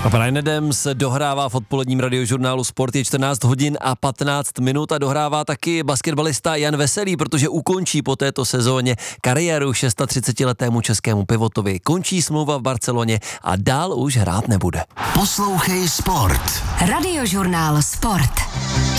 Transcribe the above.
Brian Adams dohrává v odpoledním radiožurnálu Sport, je 14 hodin a 15 minut a dohrává taky basketbalista Jan Veselý, protože ukončí po této sezóně kariéru 36letému českému pivotovi. Končí smlouva v Barceloně a dál už hrát nebude. Poslouchej Sport. Radiožurnál Sport.